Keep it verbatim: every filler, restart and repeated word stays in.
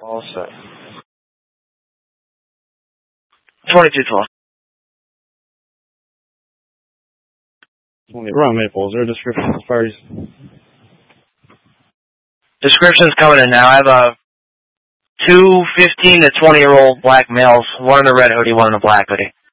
All set. twenty-two twelve. Run, Maple. Is there a description of the parties? Description's coming in now. I have a two fifteen to twenty year old black males, one in the red hoodie, one in the black hoodie.